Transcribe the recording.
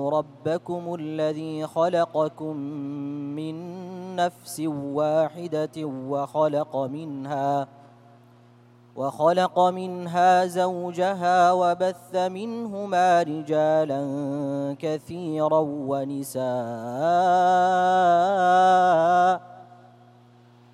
ربكم الذي خلقكم من نفس واحدة وخلق منها زوجها وبث منهما رجالا كثيرا ونساء